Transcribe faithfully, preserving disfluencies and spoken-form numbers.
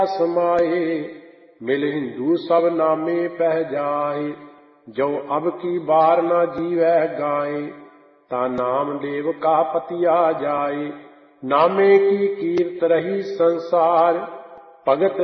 समाए। मिल हिंदू सब नामे पह जाए। जो अब की बार न जीवै गाए। ता नाम देव का पतिया जाए। नामे की कीर्त रही संसार। भगत